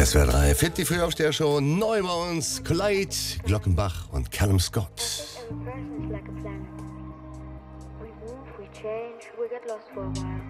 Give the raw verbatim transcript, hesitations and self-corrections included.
S W R drei, Fit die Frühaufsteher-Show, neu bei uns, Clyde, Glockenbach und Callum Scott. Every person is like a planet. We move, we change, we get lost for a while.